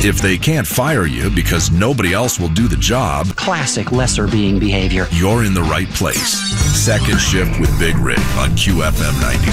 If they can't fire you because nobody else will do the job, Classic lesser being behavior. you're in the right place. Second Shift with Big Rig on QFM 96.